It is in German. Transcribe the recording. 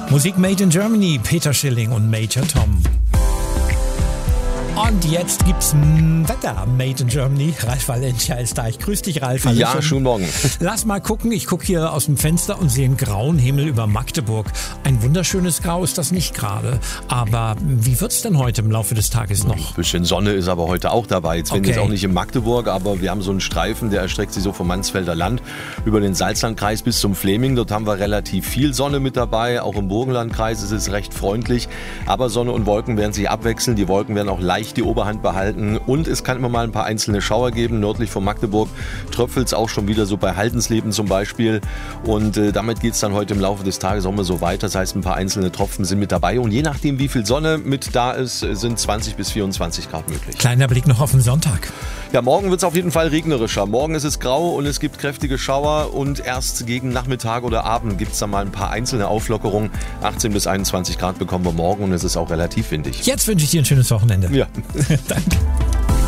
Musik Made in Germany, Peter Schilling und Major Tom. Und jetzt gibt's Wetter Made in Germany. Ralf Valentia ist da. Ich grüße dich, Ralf. Ja, schönen Morgen. Lass mal gucken. Ich gucke hier aus dem Fenster und sehe einen grauen Himmel über Magdeburg. Ein wunderschönes Grau ist das nicht gerade. Aber wie wird's denn heute im Laufe des Tages noch? Ein bisschen Sonne ist aber heute auch dabei. Jetzt bin ich auch nicht in Magdeburg, aber wir haben so einen Streifen, der erstreckt sich so vom Mansfelder Land über den Salzlandkreis bis zum Fläming. Dort haben wir relativ viel Sonne mit dabei. Auch im Burgenlandkreis ist es recht freundlich. Aber Sonne und Wolken werden sich abwechseln. Die Wolken werden auch leicht die Oberhand behalten und es kann immer mal ein paar einzelne Schauer geben. Nördlich von Magdeburg tröpfelt es auch schon wieder so bei Haldensleben zum Beispiel und damit geht es dann heute im Laufe des Tages auch mal so weiter. Das heißt, ein paar einzelne Tropfen sind mit dabei und je nachdem, wie viel Sonne mit da ist, sind 20 bis 24 Grad möglich. Kleiner Blick noch auf den Sonntag. Ja, morgen wird es auf jeden Fall regnerischer. Morgen ist es grau und es gibt kräftige Schauer und erst gegen Nachmittag oder Abend gibt es dann mal ein paar einzelne Auflockerungen. 18 bis 21 Grad bekommen wir morgen und es ist auch relativ windig. Jetzt wünsche ich dir ein schönes Wochenende. Ja. Danke.